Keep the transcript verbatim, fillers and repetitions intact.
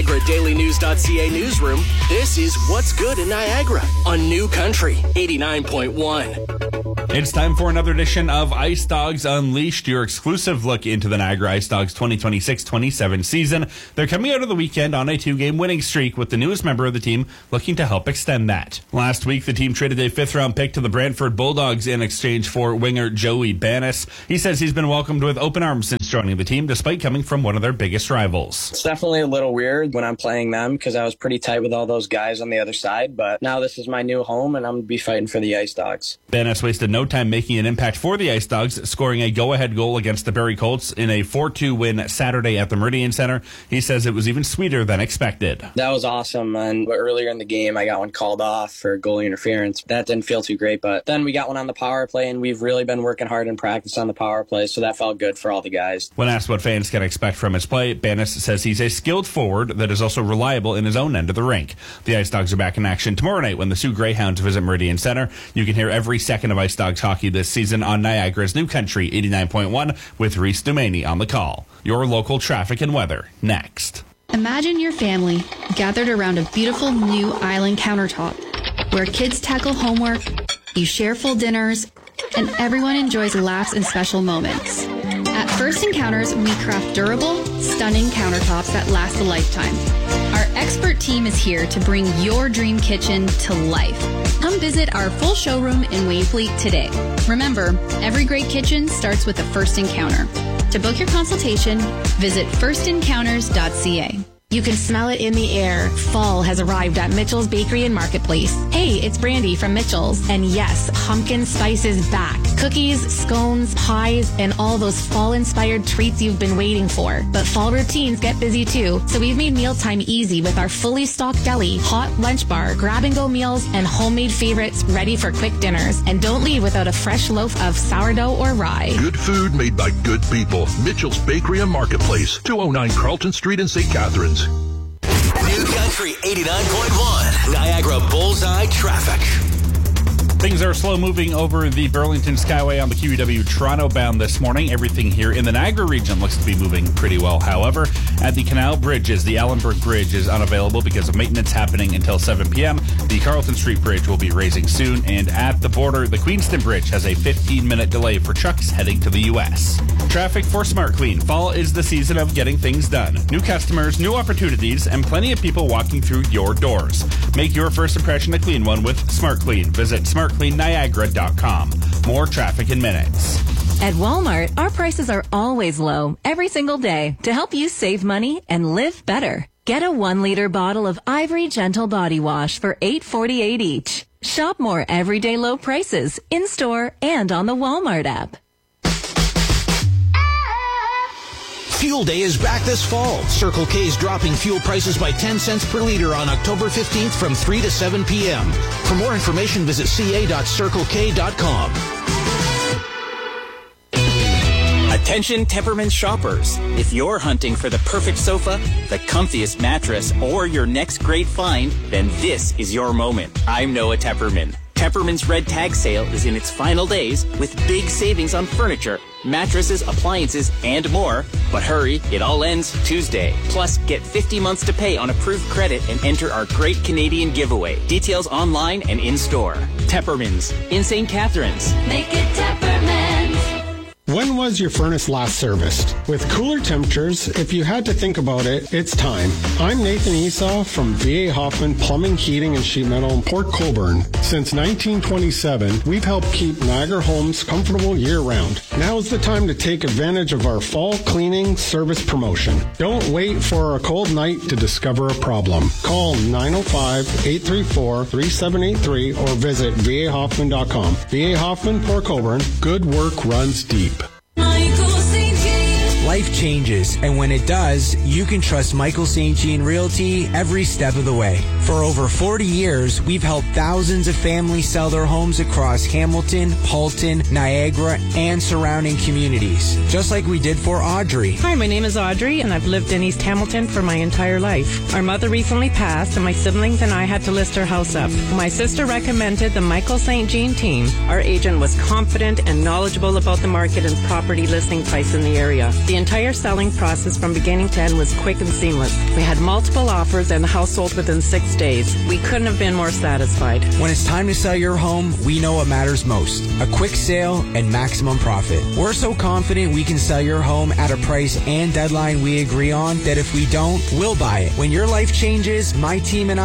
Niagara Daily News dot C A newsroom, this is What's Good in Niagara on New Country eighty-nine point one. It's time for another edition of Ice Dogs Unleashed, your exclusive look into the Niagara Ice Dogs twenty twenty-six twenty-seven season. They're coming out of the weekend on a two-game winning streak, with the newest member of the team looking to help extend that. Last week, the team traded a fifth-round pick to the Brantford Bulldogs in exchange for winger Joey Bannis. He says he's been welcomed with open arms since joining the team, despite coming from one of their biggest rivals. It's definitely a little weird when I'm playing them because I was pretty tight with all those guys on the other side, but now this is my new home and I'm going to be fighting for the Ice Dogs. Bannis wasted no time making an impact for the Ice Dogs, scoring a go-ahead goal against the Barrie Colts in a four two win Saturday at the Meridian Center. He says it was even sweeter than expected. That was awesome, and earlier in the game I got one called off for goalie interference. That didn't feel too great, but then we got one on the power play, and we've really been working hard in practice on the power play, so that felt good for all the guys. When asked what fans can expect from his play, Bannis says he's a skilled forward that is also reliable in his own end of the rink. The Ice Dogs are back in action tomorrow night when the Sioux Greyhounds visit Meridian Center. You can hear every second of Ice Dogs hockey this season on Niagara's New Country eighty-nine point one with Reese Dumaney on the call. Your local traffic and weather next. Imagine your family gathered around a beautiful new island countertop where kids tackle homework, you share full dinners, and everyone enjoys laughs and special moments. At First Encounters, we craft durable, stunning countertops that last a lifetime. Our expert team is here to bring your dream kitchen to life. Come visit our full showroom in Wainfleet today. Remember, every great kitchen starts with a first encounter. To book your consultation, visit first encounters dot c a. You can smell it in the air. Fall has arrived at Mitchell's Bakery and Marketplace. Hey, it's Brandy from Mitchell's. And yes, pumpkin spice is back. Cookies, scones, pies, and all those fall-inspired treats you've been waiting for. But fall routines get busy too, so we've made mealtime easy with our fully stocked deli, hot lunch bar, grab-and-go meals, and homemade favorites ready for quick dinners. And don't leave without a fresh loaf of sourdough or rye. Good food made by good people. Mitchell's Bakery and Marketplace, two oh nine Carlton Street in Saint Catharines. New Country eighty-nine point one, Niagara Bullseye Traffic. Things are slow moving over the Burlington Skyway on the Q E W Toronto bound this morning. Everything here in the Niagara region looks to be moving pretty well. However, at the Canal Bridges, the Allenberg Bridge is unavailable because of maintenance happening until seven p.m. The Carlton Street Bridge will be raising soon. And at the border, the Queenston Bridge has a fifteen minute delay for trucks heading to the U S. Traffic for Smart Clean. Fall is the season of getting things done. New customers, new opportunities, and plenty of people walking through your doors. Make your first impression a clean one with Smart Clean. Visit smart clean niagara dot com. More traffic in minutes. At Walmart, our prices are always low, every single day, to help you save money and live better. Get a one-liter bottle of Ivory Gentle Body Wash for eight forty-eight each. Shop more everyday low prices in-store and on the Walmart app. Fuel Day is back this fall. Circle K is dropping fuel prices by ten cents per liter on October fifteenth from three to seven p.m. For more information, visit c a dot circle k dot com. Attention Tepperman shoppers. If you're hunting for the perfect sofa, the comfiest mattress, or your next great find, then this is your moment. I'm Noah Tepperman. Tepperman's Red Tag Sale is in its final days with big savings on furniture, mattresses, appliances, and more. But hurry, it all ends Tuesday. Plus, get fifty months to pay on approved credit and enter our great Canadian giveaway. Details online and in-store. Tepperman's in Saint Catharines. Make it Tepperman's. When was your furnace last serviced? With cooler temperatures, if you had to think about it, it's time. I'm Nathan Esau from V A Hoffman Plumbing, Heating, and Sheet Metal in Port Colborne. Since nineteen twenty-seven, we've helped keep Niagara homes comfortable year-round. Now is the time to take advantage of our fall cleaning service promotion. Don't wait for a cold night to discover a problem. Call nine oh five, eight three four, three seven eight three or visit v a hoffman dot com. V A Hoffman, Port Colborne. Good work runs deep. Life changes, and when it does, you can trust Michael Saint Jean Realty every step of the way. For over forty years, we've helped thousands of families sell their homes across Hamilton, Halton, Niagara, and surrounding communities, just like we did for Audrey. Hi, my name is Audrey, and I've lived in East Hamilton for my entire life. Our mother recently passed, and my siblings and I had to list our house up. My sister recommended the Michael Saint Jean team. Our agent was confident and knowledgeable about the market and property listing price in the area. The entire selling process from beginning to end was quick and seamless. We had multiple offers and the house sold within six days. We couldn't have been more satisfied. When it's time to sell your home, we know what matters most. A quick sale and maximum profit. We're so confident we can sell your home at a price and deadline we agree on that if we don't, we'll buy it. When your life changes, my team and I